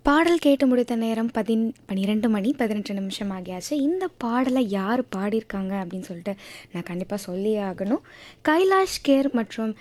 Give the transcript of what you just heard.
பாடல் கேட்டு முடித்த நேரம் 12 மணி 18 நிமிஷம் ஆகியாச்சு. இந்த பாடலை யார் பாடியிருக்காங்க அப்படின்னு சொல்லிட்டு நான் கண்டிப்பாக சொல்லியே ஆகணும். கைலாஷ் கேர் மற்றும்